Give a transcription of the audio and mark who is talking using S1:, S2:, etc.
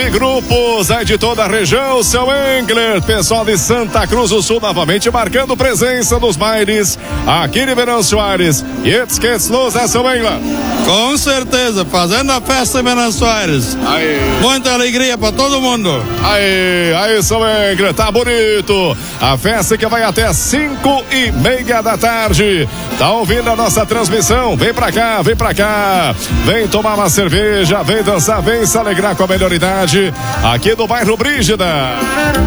S1: e grupos aí de toda a região, seu Engler, pessoal de Santa Cruz do Sul novamente marcando presença nos bailes aqui de Venâncio Aires. It's Luz, seu Engler?
S2: Com certeza, fazendo a festa em Venâncio Aires. Muita alegria para todo mundo.
S1: Aí, seu Engler, tá bonito. A festa que vai até 5:30 da tarde. Tá ouvindo a nossa transmissão? Vem pra cá. Vem tomar uma cerveja, vem dançar, vem se alegrar com a melhor idade aqui do bairro Brígida.